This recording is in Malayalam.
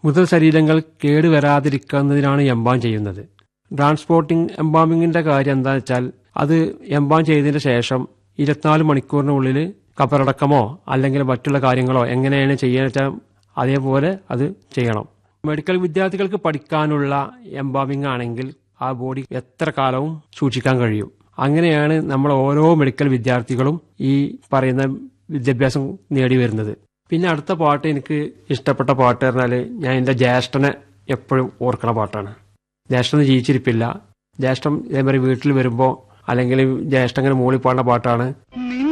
മൃതശരീരങ്ങൾ കേടുവരാതിരിക്കുന്നതിനാണ് എംബാം ചെയ്യുന്നത്. ട്രാൻസ്പോർട്ടിംഗ് എംബാമിങ്ങിന്റെ കാര്യം എന്താണെന്ന് വെച്ചാൽ അത് എംബാം ചെയ്തതിന് ശേഷം 24 മണിക്കൂറിനുള്ളിൽ കബറടക്കമോ അല്ലെങ്കിൽ മറ്റുള്ള കാര്യങ്ങളോ എങ്ങനെയാണ് ചെയ്യുക വെച്ചാൽ അതേപോലെ അത് ചെയ്യണം. മെഡിക്കൽ വിദ്യാർത്ഥികൾക്ക് പഠിക്കാനുള്ള എംബാമിംഗ് ആണെങ്കിൽ ആ ബോഡി എത്ര കാലവും സൂക്ഷിക്കാൻ കഴിയും. അങ്ങനെയാണ് നമ്മൾ ഓരോ മെഡിക്കൽ വിദ്യാർത്ഥികളും ഈ പറയുന്ന വിദ്യാഭ്യാസം നേടി വരുന്നത്. പിന്നെ അടുത്ത പാട്ട് എനിക്ക് ഇഷ്ടപ്പെട്ട പാട്ട് പറഞ്ഞാൽ ഞാൻ എൻ്റെ ജ്യേഷ്ഠനെ എപ്പോഴും ഓർക്കണ പാട്ടാണ്. ജ്യേഷ്ഠന് ജീവിച്ചിരിപ്പില്ല. ജ്യേഷ്ഠൻ ഇതേമാതിരി വീട്ടിൽ വരുമ്പോൾ അല്ലെങ്കിൽ ജ്യേഷ്ഠൻ ഇങ്ങനെ മൂളി പാടുന്ന പാട്ടാണ്.